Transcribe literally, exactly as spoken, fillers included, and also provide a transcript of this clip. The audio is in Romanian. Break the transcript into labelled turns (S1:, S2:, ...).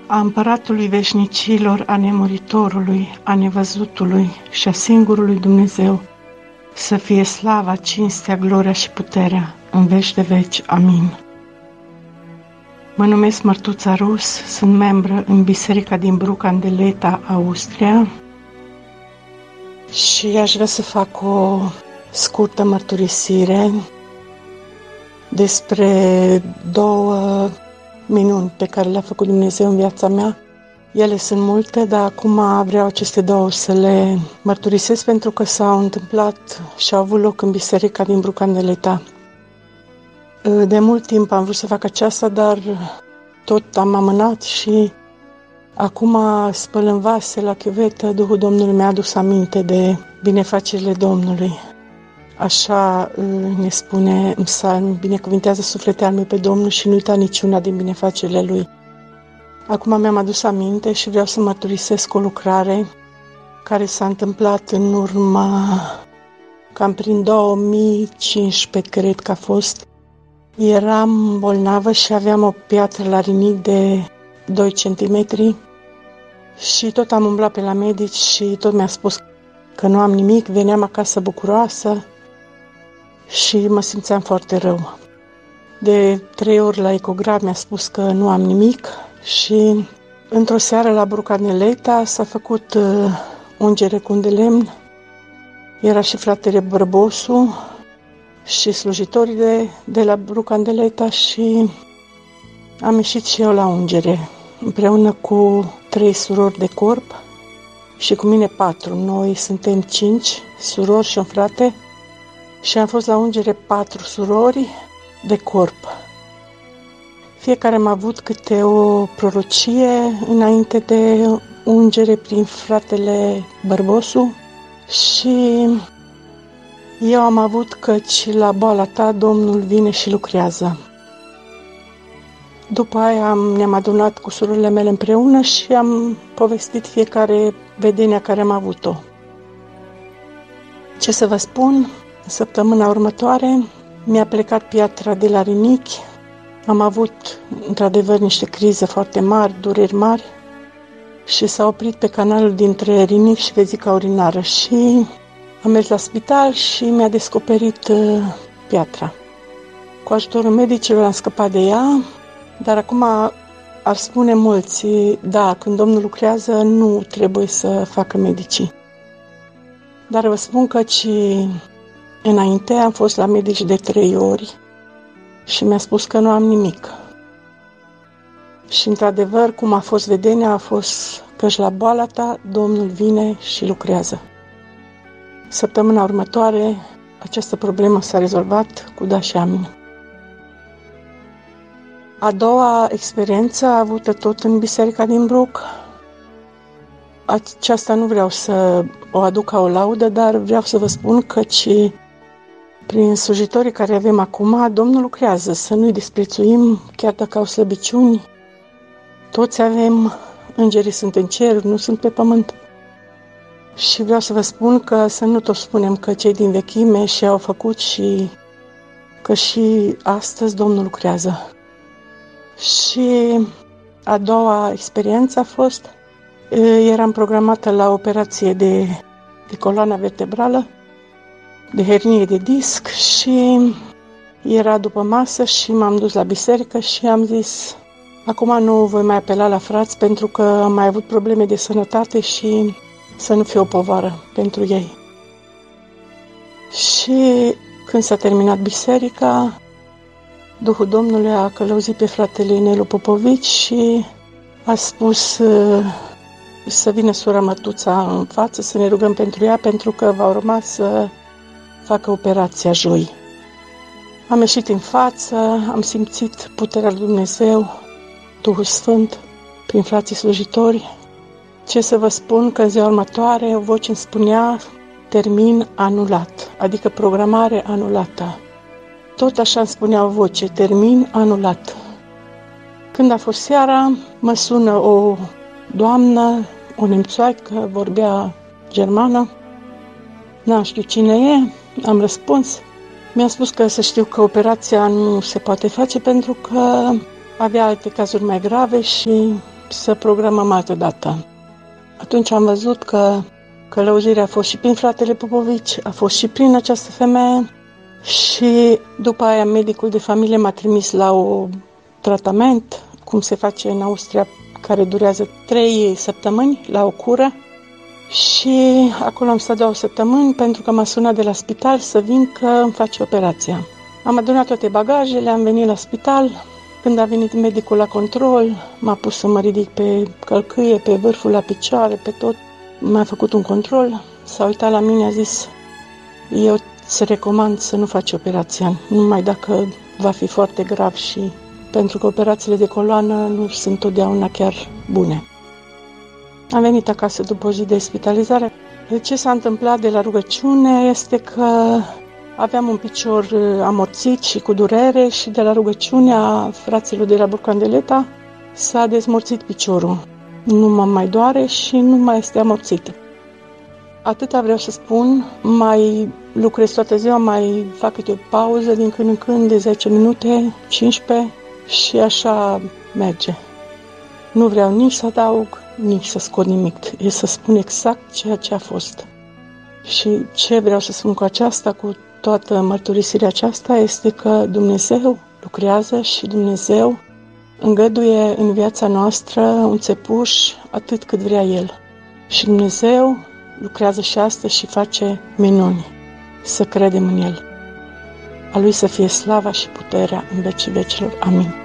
S1: a Împăratului Veșnicilor, a Nemuritorului, a Nevăzutului și a singurului Dumnezeu, să fie slava, cinstea, gloria și puterea în veci de veci. Amin. Mă numesc Mărtuța Rus, sunt membră în Biserica din Bruck an der Leta, Austria, și aș vrea să fac o scurtă mărturisire despre două minuni pe care le-a făcut Dumnezeu în viața mea. Ele sunt multe, dar acum vreau aceste două să le mărturisesc pentru că s-au întâmplat și au avut loc în Biserica din Bruck an der Leta. De mult timp am vrut să fac aceasta, dar tot am amânat și acum, spălând vase la chiuvetă, Duhul Domnului mi-a adus aminte de binefacerile Domnului. Așa ne spune în psalm: binecuvintează sufletul meu pe Domnul și nu uita niciuna din binefacerile Lui. Acum mi-am adus aminte și vreau să mărturisesc o lucrare care s-a întâmplat în urma, cam prin două mii cincisprezece, cred că a fost. Eram bolnavă și aveam o piatră la rinic de doi centimetri și tot am umblat pe la medici și tot mi-a spus că nu am nimic. Veneam acasă bucuroasă și mă simțeam foarte rău. De trei ori la ecograf mi-a spus că nu am nimic și într-o seară la Bruck an der Leta s-a făcut uh, ungere cu un de lemn. Era și fratele Bărbosu și slujitorii de, de la Bruck an der Leta și am ieșit și eu la ungere împreună cu trei surori de corp și cu mine patru. Noi suntem cinci surori și un frate și am fost la ungere patru surori de corp. Fiecare am avut câte o prorocie înainte de ungere prin fratele Bărbosu și eu am avut: căci la boala ta Domnul vine și lucrează. După aia am, ne-am adunat cu surorile mele împreună și am povestit fiecare vedenia care am avut-o. Ce să vă spun, săptămâna următoare mi-a plecat piatra de la rinichi. Am avut într-adevăr niște crize foarte mari, dureri mari și s-a oprit pe canalul dintre rinichi și vezica urinară și am mers la spital și mi-a descoperit uh, piatra. Cu ajutorul medicilor am scăpat de ea, dar acum ar spune mulți: da, când Domnul lucrează nu trebuie să facă medicii. Dar vă spun că și înainte am fost la medici de trei ori și mi-a spus că nu am nimic. Și într-adevăr, cum a fost vedenia, a fost: căci la boala ta Domnul vine și lucrează. Săptămâna următoare această problemă s-a rezolvat cu da și amin. A doua experiență avută tot în Biserica din Bruck. Aceasta nu vreau să o aduc ca o laudă, dar vreau să vă spun că și prin slujitorii care avem acum, Domnul lucrează, să nu-i disprețuim, chiar dacă au slăbiciuni. Toți avem, îngerii sunt în cer, nu sunt pe pământ. Și vreau să vă spun că să nu tot spunem că cei din vechime și-au făcut și că și astăzi Domnul lucrează. Și a doua experiență a fost: eram programată la operație de, de coloana vertebrală, de hernie de disc și era după masă și m-am dus la biserică și am zis: acum nu voi mai apela la frați pentru că am mai avut probleme de sănătate și să nu fie o povară pentru ei. Și când s-a terminat biserica, Duhul Domnului a călăuzit pe fratele Nelu Popovici și a spus să vină sora Mărtuța în față, să ne rugăm pentru ea, pentru că va urma să facă operația joi. Am ieșit în față, am simțit puterea lui Dumnezeu, Duhul Sfânt, prin frații slujitori. Ce să vă spun, că în ziua următoare o voce îmi spunea: termin anulat, adică programare anulată. Tot așa îmi spunea o voce: termin anulat. Când a fost seara, mă sună o doamnă, o nemțoaică, vorbea germană. N-am știut cine e, am răspuns. Mi-a spus că să știu că operația nu se poate face pentru că avea alte cazuri mai grave și să programăm altă dată. Atunci am văzut că călăuzirea a fost și prin fratele Popovici, a fost și prin această femeie și după aia medicul de familie m-a trimis la un tratament, cum se face în Austria, care durează trei săptămâni la o cură. Și acolo am stat două săptămâni pentru că m-a sunat de la spital să vin că îmi face operația. Am adunat toate bagajele, am venit la spital. Când a venit medicul la control, m-a pus să mă ridic pe călcâie, pe vârful, la picioare, pe tot. M-a făcut un control, s-a uitat la mine, a zis: eu îți recomand să nu faci operația, numai dacă va fi foarte grav, și pentru că operațiile de coloană nu sunt totdeauna chiar bune. Am venit acasă după o zi de spitalizare. Ce s-a întâmplat de la rugăciune este că aveam un picior amorțit și cu durere și de la rugăciunea fraților de la Burcandeleta s-a dezmorțit piciorul. Nu mă mai doare și nu mai este amorțit. Atâta vreau să spun, mai lucrez toată ziua, mai fac câte o pauză din când în când de zece minute, cincisprezece și așa merge. Nu vreau nici să adaug, nici să scot nimic. E să spun exact ceea ce a fost. Și ce vreau să spun cu aceasta, cu toată mărturisirea aceasta, este că Dumnezeu lucrează și Dumnezeu îngăduie în viața noastră un țepuș atât cât vrea El. Și Dumnezeu lucrează și astăzi și face minuni. Să credem în El. A Lui să fie slava și puterea în vecii vecilor. Amin.